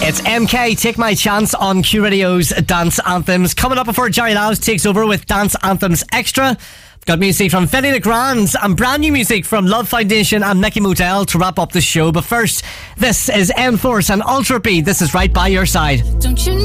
It's MK, Take My Chance on Q Radio's Dance Anthems. Coming up before Jerry Laws takes over with Dance Anthems Extra. We've got music from Fetty Legrand and brand new music from Love Foundation and Mickey Motel to wrap up the show. But first, this is Enforce and Ultra Beat. This is Right By Your Side. Don't you know?